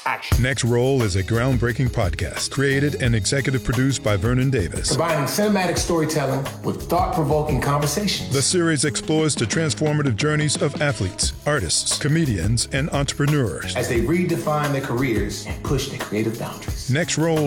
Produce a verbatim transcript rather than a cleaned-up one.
action. Next Roll is a groundbreaking podcast created and executive produced by Vernon Davis. Combining cinematic storytelling with thought-provoking conversations. The series explores the transformative journeys of athletes, artists, comedians, and entrepreneurs as they redefine their careers and push their creative boundaries. Next Roll